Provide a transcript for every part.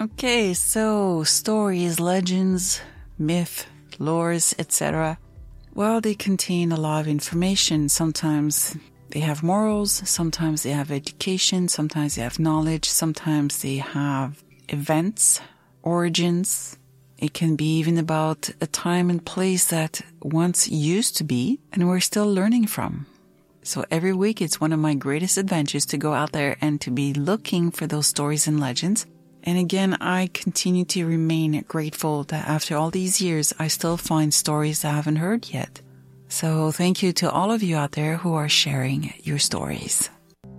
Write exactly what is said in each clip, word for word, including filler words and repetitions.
Okay, so stories, legends, myth, lores, et cetera. Well, they contain a lot of information. Sometimes they have morals, sometimes they have education, sometimes they have knowledge, sometimes they have events, origins. It can be even about a time and place that once used to be and we're still learning from. So every week it's one of my greatest adventures to go out there and to be looking for those stories and legends. And again, I continue to remain grateful that after all these years, I still find stories I haven't heard yet. So thank you to all of you out there who are sharing your stories.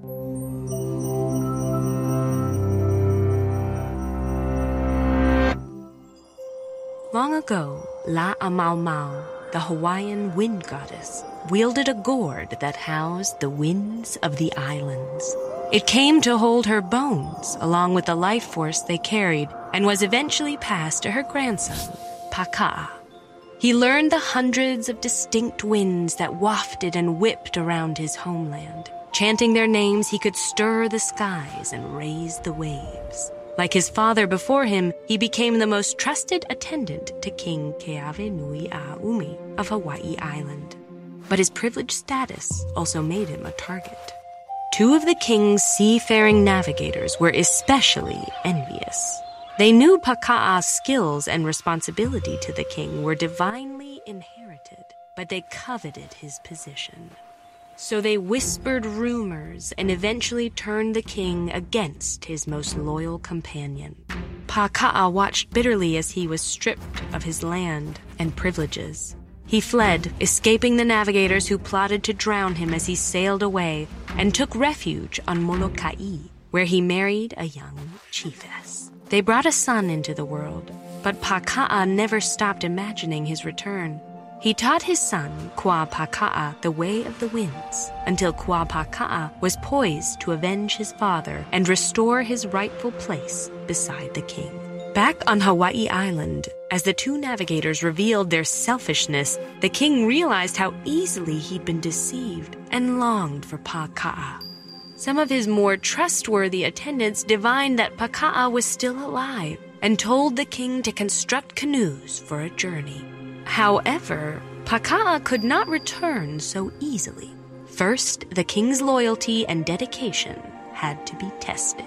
Long ago, La'amaumau, the Hawaiian wind goddess, wielded a gourd that housed the winds of the islands. It came to hold her bones, along with the life force they carried, and was eventually passed to her grandson, Paka'a. He learned the hundreds of distinct winds that wafted and whipped around his homeland. Chanting their names, he could stir the skies and raise the waves. Like his father before him, he became the most trusted attendant to King Keawenui-a-Umi of Hawaii Island. But his privileged status also made him a target. Two of the king's seafaring navigators were especially envious. They knew Paka'a's skills and responsibility to the king were divinely inherited, but they coveted his position. So they whispered rumors and eventually turned the king against his most loyal companion. Paka'a watched bitterly as he was stripped of his land and privileges. He fled, escaping the navigators who plotted to drown him as he sailed away, and took refuge on Molokai, where he married a young chiefess. They brought a son into the world, but Paka'a never stopped imagining his return. He taught his son, Kuapaka'a, the way of the winds, until Kuapaka'a was poised to avenge his father and restore his rightful place beside the king. Back on Hawaii Island, as the two navigators revealed their selfishness, the king realized how easily he'd been deceived and longed for Paka'a. Some of his more trustworthy attendants divined that Paka'a was still alive and told the king to construct canoes for a journey. However, Paka'a could not return so easily. First, the king's loyalty and dedication had to be tested.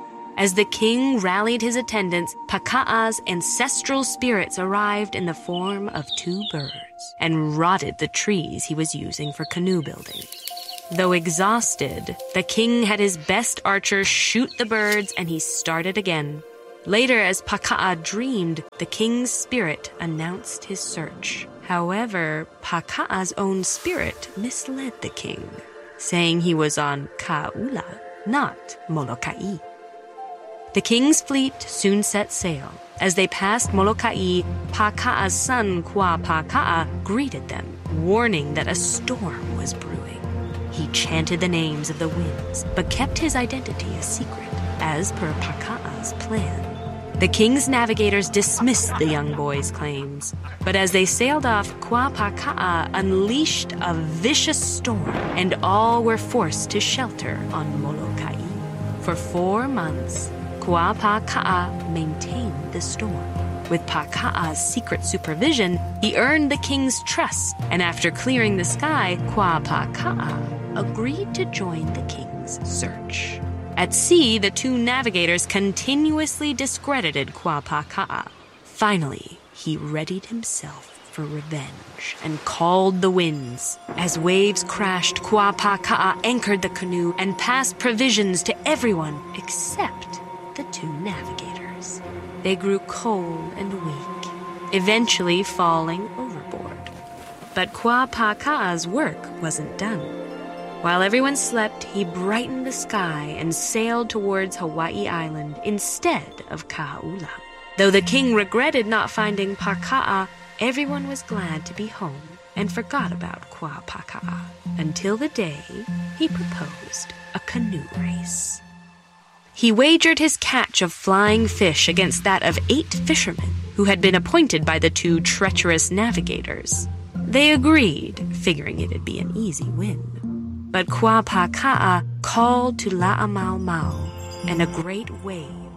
As the king rallied his attendants, Paka'a's ancestral spirits arrived in the form of two birds and rotted the trees he was using for canoe building. Though exhausted, the king had his best archer shoot the birds and he started again. Later, as Paka'a dreamed, the king's spirit announced his search. However, Paka'a's own spirit misled the king, saying he was on Ka'ula, not Molokai. The king's fleet soon set sail. As they passed Molokai, Paka'a's son, Kuapaka'a, greeted them, warning that a storm was brewing. He chanted the names of the winds, but kept his identity a secret, as per Paka'a's plan. The king's navigators dismissed the young boy's claims, but as they sailed off, Kuapaka'a unleashed a vicious storm, and all were forced to shelter on Molokai. For four months, Kuapaka'a maintained the storm. With Paka'a's secret supervision, he earned the king's trust, and after clearing the sky, Kuapaka'a agreed to join the king's search. At sea, the two navigators continuously discredited Kuapaka'a. Finally, he readied himself for revenge and called the winds. As waves crashed, Kuapaka'a anchored the canoe and passed provisions to everyone except the two navigators. They grew cold and weak, eventually falling overboard. But Kuapaka'a's work wasn't done. While everyone slept, he brightened the sky and sailed towards Hawaii Island instead of Ka'ula. Though the king regretted not finding Paka'a, everyone was glad to be home and forgot about Kuapaka'a until the day he proposed a canoe race. He wagered his catch of flying fish against that of eight fishermen who had been appointed by the two treacherous navigators. They agreed, figuring it'd be an easy win. But Kuapaka'a called to La'amaumau, and a great wave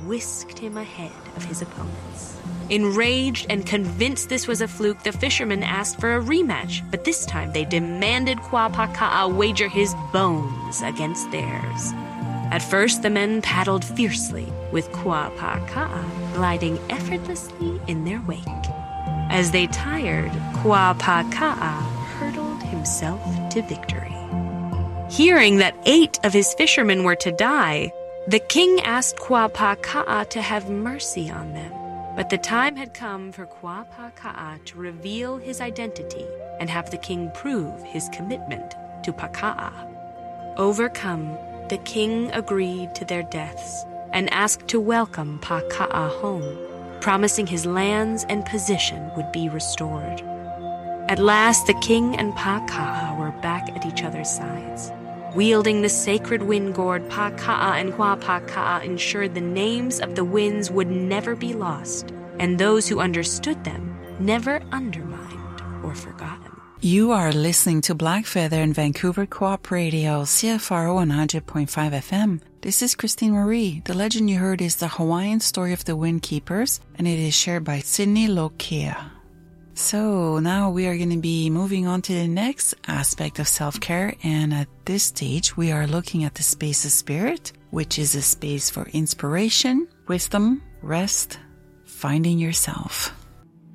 whisked him ahead of his opponents. Enraged and convinced this was a fluke, the fishermen asked for a rematch, but this time they demanded Kuapaka'a wager his bones against theirs. At first, the men paddled fiercely, with Kuapaka'a gliding effortlessly in their wake. As they tired, Kuapaka'a hurtled himself to victory. Hearing that eight of his fishermen were to die, the king asked Kuapaka'a to have mercy on them. But the time had come for Kuapaka'a to reveal his identity and have the king prove his commitment to Paka'a. Overcome, the king agreed to their deaths and asked to welcome Paka'a home, promising his lands and position would be restored. At last, the king and Paka'a were back at each other's sides. Wielding the sacred wind gourd, Paka'a and Kuapaka'a ensured the names of the winds would never be lost, and those who understood them never undermined or forgotten. You are listening to Black Feather in Vancouver Co-op Radio, C F R O one hundred point five F M. This is Christine Marie. The legend you heard is the Hawaiian story of the Wind Keepers, and it is shared by Sydney Lokea. So now we are going to be moving on to the next aspect of self-care, and at this stage we are looking at the space of spirit, which is a space for inspiration, wisdom, rest, finding yourself.